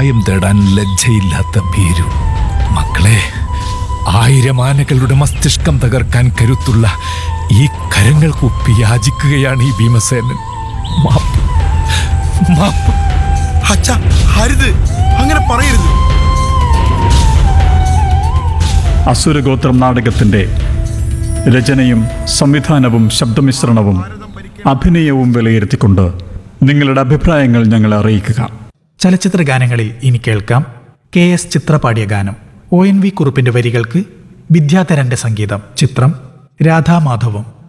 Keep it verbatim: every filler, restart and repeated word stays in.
സഹായം തേടാൻ ലജ്ജയില്ലാത്ത ഭീരു. മക്കളെ, ആയിരം ആനകളുടെ മസ്തിഷ്കം തകർക്കാൻ കരുത്തുള്ള ഈ കരങ്ങൾ കുപ്പി യാചിക്കുകയാണ് ഈ ഭീമസേനൻ. മാപ്പ്, മാപ്പ്. അച്ഛാ, അരുത്, അങ്ങനെ പറയരുത്. അസുരഗോത്രം നാടകത്തിന്റെ രചനയും സംവിധാനവും ശബ്ദമിശ്രണവും അഭിനയവും വിലയിരുത്തിക്കൊണ്ട് നിങ്ങളുടെ അഭിപ്രായങ്ങൾ ഞങ്ങളെ അറിയിക്കുക. ചലച്ചിത്ര ഗാനങ്ങളിൽ ഇനി കേൾക്കാം കെ എസ് ചിത്ര പാടിയ ഗാനം. ഒ എൻ വി കുറുപ്പിന്റെ വരികൾക്ക് വിദ്യാധരന്റെ സംഗീതം. ചിത്രം രാധാമാധവം.